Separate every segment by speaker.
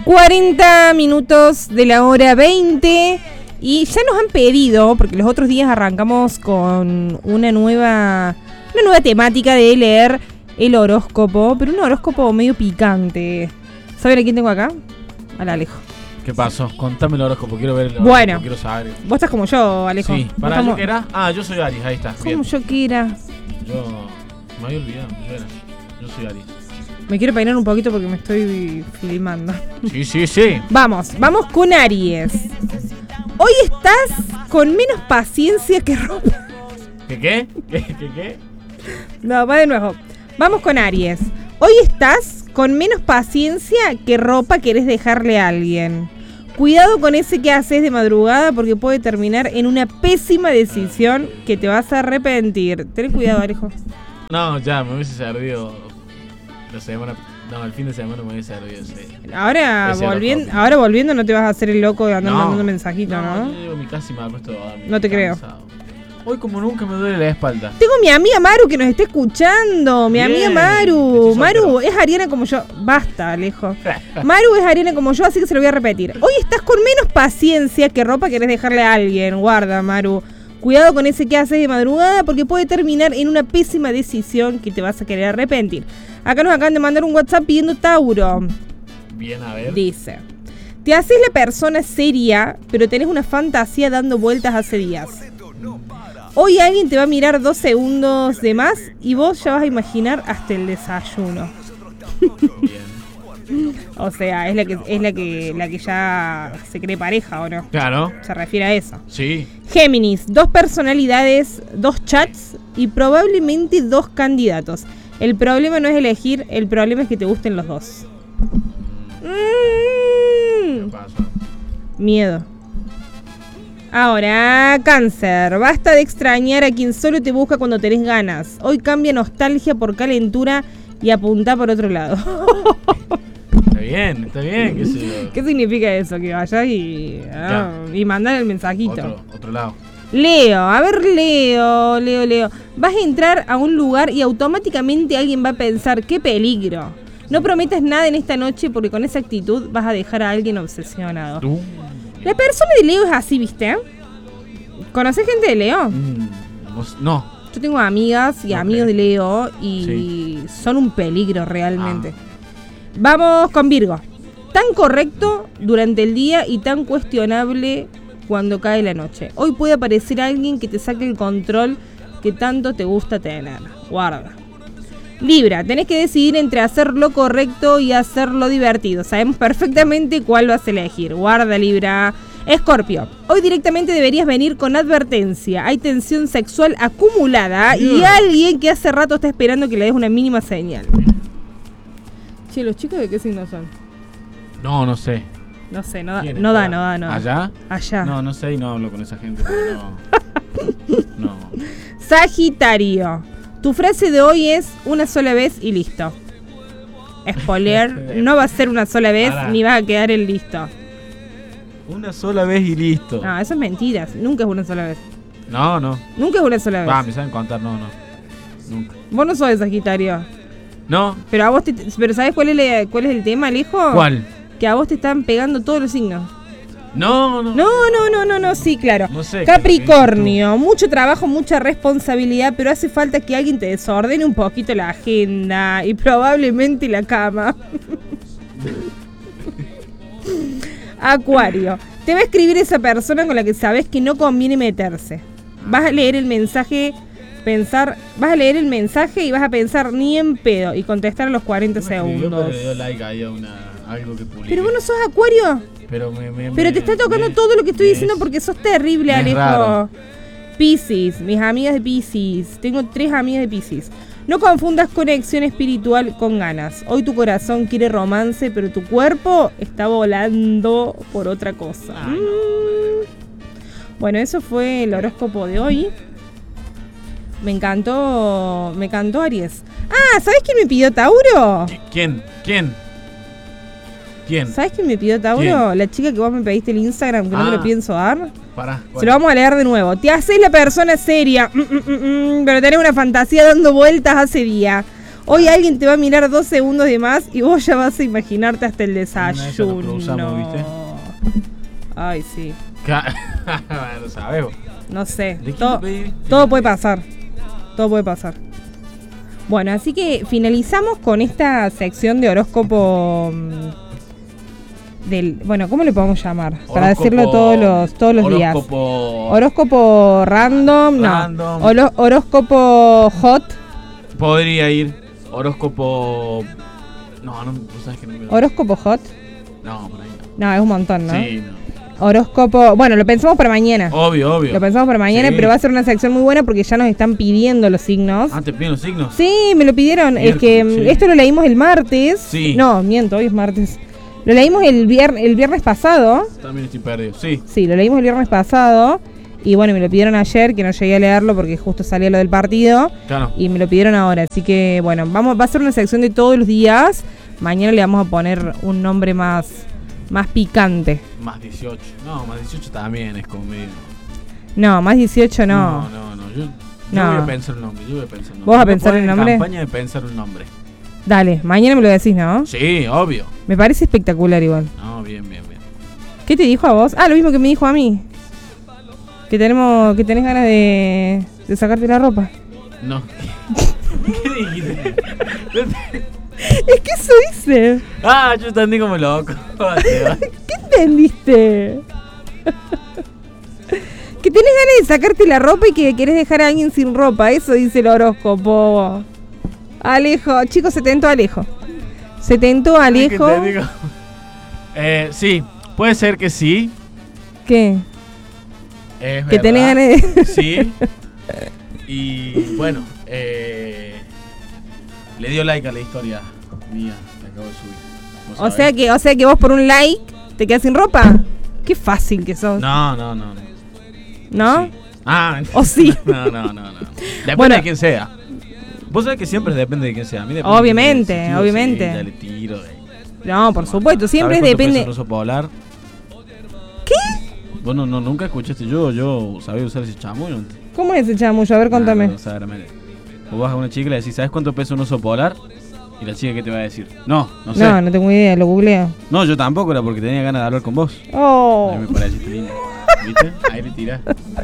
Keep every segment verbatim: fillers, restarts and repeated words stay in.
Speaker 1: cuarenta minutos de la hora veinte. Y ya nos han pedido, porque los otros días arrancamos con una nueva, una nueva temática de leer el horóscopo, pero un horóscopo medio picante. ¿Saben a quién tengo acá? Al Alejo.
Speaker 2: ¿Qué pasó? Contame el horóscopo, quiero ver el horóscopo,
Speaker 1: bueno,
Speaker 2: quiero saber.
Speaker 1: Vos estás como yo, Alejo.
Speaker 2: Sí, ¿para
Speaker 1: ¿Cómo?
Speaker 2: yo qué era? Ah, yo soy Aries, ahí está.
Speaker 1: ¿Cómo
Speaker 2: Bien.
Speaker 1: yo qué era?
Speaker 2: Yo me había olvidado, yo era. Yo soy Aries.
Speaker 1: Me quiero peinar un poquito porque me estoy filmando.
Speaker 2: Sí, sí, sí.
Speaker 1: Vamos, vamos con Aries. Hoy estás con menos paciencia que ropa.
Speaker 2: ¿Qué qué? ¿Qué qué qué?
Speaker 1: No, va de nuevo. Vamos con Aries. Hoy estás con menos paciencia que ropa querés dejarle a alguien. Cuidado con ese que haces de madrugada porque puede terminar en una pésima decisión que te vas a arrepentir. Ten cuidado, Alejo.
Speaker 2: No, ya, me hubiese servido la semana... No, el fin de semana me hubiese servido, sí.
Speaker 1: Ahora,
Speaker 2: Ese
Speaker 1: volviendo,
Speaker 2: horóscopo.
Speaker 1: ahora volviendo no te vas a hacer el loco de andar
Speaker 2: No.
Speaker 1: mandando mensajitos, ¿no?
Speaker 2: No, yo llego a mi casa y me acuesto a dormir.
Speaker 1: No te creo.
Speaker 2: Cansado. Hoy como nunca me duele la espalda.
Speaker 1: Tengo mi amiga Maru que nos está escuchando. Mi
Speaker 2: Bien.
Speaker 1: amiga Maru.
Speaker 2: Estoy
Speaker 1: Maru
Speaker 2: soltero.
Speaker 1: es ariana como yo. Basta, Alejo. Maru es ariana como yo, así que se lo voy a repetir. Hoy estás con menos paciencia que ropa querés dejarle a alguien. Guarda, Maru. Cuidado con ese que haces de madrugada porque puede terminar en una pésima decisión que te vas a querer arrepentir. Acá nos acaban de mandar un WhatsApp pidiendo Tauro.
Speaker 2: Bien, a ver.
Speaker 1: Dice: te haces la persona seria, pero tenés una fantasía dando vueltas hace días. Hoy alguien te va a mirar dos segundos de más y vos ya vas a imaginar hasta el desayuno.
Speaker 2: Bien.
Speaker 1: O sea, es la que es la que la que ya se cree pareja, ¿o no?
Speaker 2: Claro.
Speaker 1: Se refiere a eso.
Speaker 2: Sí.
Speaker 1: Géminis, dos personalidades, dos chats y probablemente dos candidatos. El problema no es elegir, el problema es que te gusten los dos.
Speaker 2: ¿Qué
Speaker 1: Mm.
Speaker 2: pasa?
Speaker 1: Miedo. Ahora, Cáncer. Basta de extrañar a quien solo te busca cuando tenés ganas. Hoy cambia nostalgia por calentura y apunta por otro lado.
Speaker 2: Está bien, está bien, qué sé yo.
Speaker 1: ¿Qué significa eso? Que vayas y, ah, y mandar el mensajito.
Speaker 2: Otro, otro lado.
Speaker 1: Leo, a ver Leo, Leo, Leo. Vas a entrar a un lugar y automáticamente alguien va a pensar, qué peligro. No prometas nada en esta noche porque con esa actitud vas a dejar a alguien obsesionado.
Speaker 2: ¿Tú?
Speaker 1: La persona de Leo es así, ¿viste? ¿Conoces gente de Leo?
Speaker 2: Mm, vos- no.
Speaker 1: Yo tengo amigas y
Speaker 2: Ok.
Speaker 1: amigos de Leo y
Speaker 2: Sí.
Speaker 1: son un peligro realmente.
Speaker 2: Ah.
Speaker 1: Vamos con Virgo. Tan correcto durante el día y tan cuestionable cuando cae la noche. Hoy puede aparecer alguien que te saque el control que tanto te gusta tener. Guarda. Libra, tenés que decidir entre hacer lo correcto y hacerlo divertido. Sabemos perfectamente cuál vas a elegir. Guarda, Libra. Escorpio, hoy directamente deberías venir con advertencia. Hay tensión sexual acumulada y
Speaker 2: Bien.
Speaker 1: alguien que hace rato está esperando que le des una mínima señal. Che, ¿los chicos de qué signo son?
Speaker 2: No, no sé.
Speaker 1: No sé, no da,
Speaker 2: ¿Quién
Speaker 1: no
Speaker 2: está?
Speaker 1: da, no da, no da.
Speaker 2: ¿Allá?
Speaker 1: Allá.
Speaker 2: No, no sé y no hablo con esa gente. Porque no. No.
Speaker 1: Sagitario, tu frase de hoy es una sola vez y listo. Spoiler, no va a ser una sola vez
Speaker 2: Pará.
Speaker 1: ni vas a quedar en listo.
Speaker 2: Una sola vez y listo.
Speaker 1: No, eso es mentira. Nunca es una sola vez.
Speaker 2: No, no.
Speaker 1: Nunca es una sola vez.
Speaker 2: Va, me saben contar, no, no. Nunca.
Speaker 1: Vos no sos de Sagitario.
Speaker 2: No.
Speaker 1: Pero a vos te, pero ¿sabes cuál es, la- cuál es el tema, Alejo?
Speaker 2: ¿Cuál?
Speaker 1: Que a vos te están pegando todos los signos.
Speaker 2: No, no.
Speaker 1: No, no, no, no, no, sí, claro.
Speaker 2: No sé,
Speaker 1: Capricornio, mucho trabajo, mucha responsabilidad, pero hace falta que alguien te desordene un poquito la agenda y probablemente la cama. Acuario, te va a escribir esa persona con la que sabes que no conviene meterse. Vas a leer el mensaje, pensar, vas a leer el mensaje y vas a pensar ni en pedo y contestar a los cuarenta
Speaker 2: Me escribió,
Speaker 1: segundos.
Speaker 2: pero le dio like ahí a una, algo que publiqué.
Speaker 1: Pero vos no sos Acuario.
Speaker 2: Pero, me, me,
Speaker 1: Pero
Speaker 2: me-
Speaker 1: te está tocando
Speaker 2: me-
Speaker 1: todo lo que estoy
Speaker 2: me
Speaker 1: diciendo
Speaker 2: es-
Speaker 1: porque sos terrible,
Speaker 2: me es
Speaker 1: Alejo.
Speaker 2: raro.
Speaker 1: Piscis, mis amigas de Piscis. Tengo tres amigas de Piscis. No confundas conexión espiritual con ganas. Hoy tu corazón quiere romance, pero tu cuerpo está volando por otra cosa.
Speaker 2: Ay, no.
Speaker 1: Mm. Bueno, eso fue el horóscopo de hoy. Me encantó, me encantó Aries. Ah, ¿sabes quién me pidió Tauro?
Speaker 2: ¿Qui- ¿Quién? ¿Quién? ¿Quién?
Speaker 1: ¿Sabes quién me pidió Tauro?
Speaker 2: ¿Quién?
Speaker 1: La chica que vos me pediste el Instagram, que no
Speaker 2: Ah.
Speaker 1: te lo pienso dar.
Speaker 2: Pará.
Speaker 1: Se lo vamos a leer de nuevo. Te haces la persona seria, mm, mm, mm, mm, pero tenés una fantasía dando vueltas hace día. Hoy alguien te va a mirar dos segundos de más y vos ya vas a imaginarte hasta el
Speaker 2: Una vez ya lo
Speaker 1: desayuno.
Speaker 2: cruzamos, ¿viste?
Speaker 1: Ay, sí.
Speaker 2: Lo sabemos.
Speaker 1: No sé.
Speaker 2: ¿De quién
Speaker 1: Todo,
Speaker 2: lo pedí?
Speaker 1: todo puede pasar. Todo puede pasar. Bueno, así que finalizamos con esta sección de horóscopo mm, del, bueno, ¿cómo le podemos llamar? Para
Speaker 2: Horóscopo-
Speaker 1: decirlo todos los todos los días.
Speaker 2: Horóscopo.
Speaker 1: Horóscopo random,
Speaker 2: Random.
Speaker 1: no. Horo- horóscopo hot,
Speaker 2: Podría ir. Horóscopo. No, no, tú sabes que no me.
Speaker 1: horóscopo hot.
Speaker 2: No, por ahí no.
Speaker 1: No, es un montón, ¿no?
Speaker 2: Sí, no.
Speaker 1: Horóscopo, bueno, lo pensamos para mañana.
Speaker 2: Obvio, obvio.
Speaker 1: Lo pensamos para mañana,
Speaker 2: Sí.
Speaker 1: pero va a ser una sección muy buena porque ya nos están pidiendo los signos.
Speaker 2: Ah, ¿te piden los signos?
Speaker 1: Sí, me lo pidieron. Es que
Speaker 2: Miércoles,
Speaker 1: mm,
Speaker 2: sí.
Speaker 1: esto lo leímos el martes.
Speaker 2: Sí.
Speaker 1: No, miento, hoy es martes. Lo leímos el, vier- el viernes pasado.
Speaker 2: También estoy perdido. Sí.
Speaker 1: Sí, lo leímos el viernes pasado. Y bueno, me lo pidieron ayer, que no llegué a leerlo porque justo salía lo del partido.
Speaker 2: Claro.
Speaker 1: Y me lo pidieron ahora. Así que bueno, vamos, va a ser una sección de todos los días. Mañana le vamos a poner un nombre más, más picante.
Speaker 2: Más dieciocho. No, más dieciocho también es como medio.
Speaker 1: No, más dieciocho no.
Speaker 2: No, no, no. Yo, yo
Speaker 1: No.
Speaker 2: voy a pensar un nombre. Yo voy a pensar un nombre.
Speaker 1: ¿Vos vas a
Speaker 2: Me
Speaker 1: pensar
Speaker 2: ponen
Speaker 1: el
Speaker 2: en
Speaker 1: nombre?
Speaker 2: campaña de pensar un nombre.
Speaker 1: Dale, mañana me lo decís, ¿no?
Speaker 2: Sí, obvio.
Speaker 1: Me parece espectacular igual.
Speaker 2: No, bien, bien, bien.
Speaker 1: ¿Qué te dijo a vos? Ah, lo mismo que me dijo a mí. Que tenemos, que tenés ganas de, de sacarte la ropa.
Speaker 2: No. ¿Qué dijiste?
Speaker 1: Es que eso hice.
Speaker 2: Ah, yo entendí como loco.
Speaker 1: ¿Qué entendiste? Que tenés ganas de sacarte la ropa y que querés dejar a alguien sin ropa. Eso dice el horóscopo. Alejo, chicos, se tentó Alejo. Se tentó Alejo.
Speaker 2: ¿Qué te digo? Eh, sí, puede ser que sí.
Speaker 1: ¿Qué?
Speaker 2: Es
Speaker 1: Que tenés
Speaker 2: verdad.
Speaker 1: ganas de...
Speaker 2: Sí. Y bueno, eh, le dio like a la historia mía que acabo de subir. ¿Vos
Speaker 1: O
Speaker 2: sabés?
Speaker 1: sea que, o sea que vos por un like te quedas sin ropa. Qué fácil que sos.
Speaker 2: No, no, no. no.
Speaker 1: ¿No?
Speaker 2: Sí. Ah,
Speaker 1: ¿O sí?
Speaker 2: No, no, no, no. Depende
Speaker 1: Bueno.
Speaker 2: de quién sea. Vos sabés que siempre depende de quién sea. A mí depende
Speaker 1: Obviamente,
Speaker 2: de quién sea.
Speaker 1: obviamente.
Speaker 2: Sí, ya le tiro. eh.
Speaker 1: No, por supuesto, siempre
Speaker 2: ¿Sabés cuánto
Speaker 1: depende.
Speaker 2: pesa un oso polar?
Speaker 1: ¿Qué?
Speaker 2: Vos no, no, nunca escuchaste. Yo, yo sabía usar ese chamuyo.
Speaker 1: ¿Cómo es ese chamullo? A ver, contame.
Speaker 2: Nah, no, sagramente. Vos vas a una chica y le decís, ¿sabes cuánto pesa un oso polar? Y la chica, ¿qué te va a decir? No, no sé.
Speaker 1: No,
Speaker 2: No,
Speaker 1: no tengo idea, lo googleo.
Speaker 2: yo tampoco, era porque tenía ganas de hablar con vos.
Speaker 1: Oh,
Speaker 2: A mí me pareciste linda. ¿Viste? Ahí le tirás.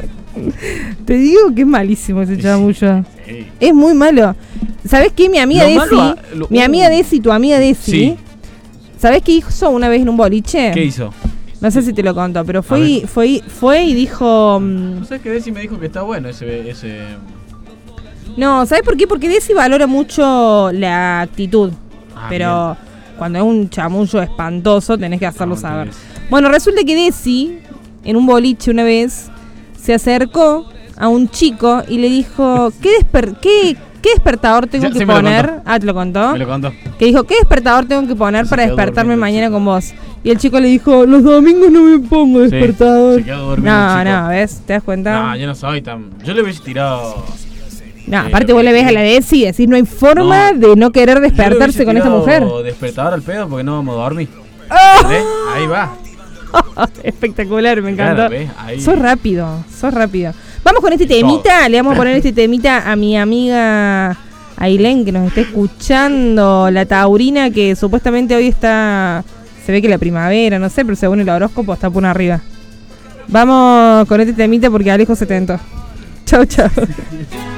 Speaker 1: te digo que es malísimo ese
Speaker 2: Sí.
Speaker 1: chamullo.
Speaker 2: Sí.
Speaker 1: Es muy malo. ¿Sabés qué? Mi amiga
Speaker 2: Lo
Speaker 1: Desi,
Speaker 2: malo a- lo-
Speaker 1: mi
Speaker 2: uh.
Speaker 1: amiga Desi, tu amiga Desi,
Speaker 2: Sí.
Speaker 1: ¿sabés qué hizo una vez en un boliche?
Speaker 2: ¿Qué hizo?
Speaker 1: No sé si te lo contó, pero
Speaker 2: A
Speaker 1: fue y,
Speaker 2: ver.
Speaker 1: fue, y- fue y dijo... mm,
Speaker 2: ¿No sabes que Desi me dijo que está bueno ese... ese...
Speaker 1: No, ¿sabés por qué? Porque Desi valora mucho la actitud.
Speaker 2: Ah,
Speaker 1: pero cuando es un chamullo espantoso tenés que hacerlo
Speaker 2: No,
Speaker 1: saber.
Speaker 2: entonces-
Speaker 1: Bueno, resulta que Desi, en un boliche una vez, se acercó a un chico y le dijo, ¿qué, desper qué, qué despertador tengo
Speaker 2: Ya,
Speaker 1: que
Speaker 2: sí me lo
Speaker 1: poner?
Speaker 2: contó.
Speaker 1: Ah, ¿te lo contó?
Speaker 2: Me lo contó.
Speaker 1: Que dijo, ¿qué despertador tengo que poner
Speaker 2: Se
Speaker 1: para
Speaker 2: quedó
Speaker 1: despertarme
Speaker 2: dormido el
Speaker 1: mañana
Speaker 2: chico.
Speaker 1: con vos? Y el chico le dijo, los domingos no me pongo
Speaker 2: Sí,
Speaker 1: despertador.
Speaker 2: se quedó dormido
Speaker 1: No,
Speaker 2: el chico.
Speaker 1: no, ¿ves? ¿Te das cuenta?
Speaker 2: No, yo no soy tan... Yo le hubiese tirado...
Speaker 1: No,
Speaker 2: Sí,
Speaker 1: aparte
Speaker 2: lo
Speaker 1: vos
Speaker 2: que
Speaker 1: le ves
Speaker 2: sí.
Speaker 1: a la Desi y decís, no hay forma
Speaker 2: No.
Speaker 1: de no querer
Speaker 2: Yo le
Speaker 1: despertarse
Speaker 2: hubiese
Speaker 1: con esta mujer.
Speaker 2: tirado despertador al pedo porque no vamos a dormir.
Speaker 1: ¡Oh!
Speaker 2: ¿Ves? Ahí va.
Speaker 1: Espectacular, me encantó.
Speaker 2: Claro, ¿ves? Ahí.
Speaker 1: Sos rápido, sos rápido. Vamos con este temita, le vamos a poner este temita a mi amiga Ailén, que nos está escuchando, la taurina, que supuestamente hoy está, se ve que la primavera, no sé, pero según el horóscopo está por arriba. Vamos con este temita porque Alejo se tentó. Chau, chau.